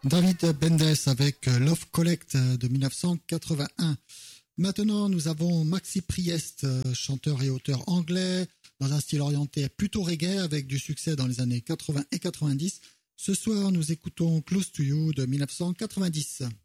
David Bendes avec Love Collect de 1981. Maintenant, nous avons Maxi Priest, chanteur et auteur anglais, dans un style orienté plutôt reggae avec du succès dans les années 80 et 90. Ce soir, nous écoutons Close to You de 1990.